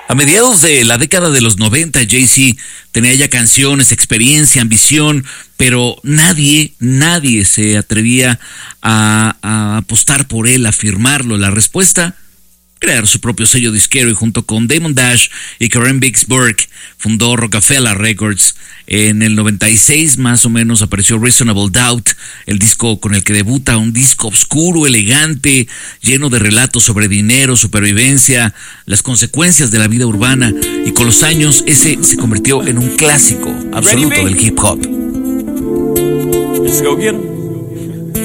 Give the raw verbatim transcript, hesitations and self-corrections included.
A mediados de la década de los noventa, Jay-Z tenía ya canciones, experiencia, ambición, pero nadie, nadie se atrevía a, a apostar por él, a firmarlo. La respuesta: crear su propio sello disquero, y junto con Damon Dash y Karen Vicksburg fundó Rockefeller Records. En el noventa y seis más o menos apareció Reasonable Doubt, el disco con el que debuta, un disco oscuro, elegante, lleno de relatos sobre dinero, supervivencia, las consecuencias de la vida urbana, y con los años ese se convirtió en un clásico absoluto del hip hop. Let's go get 'em.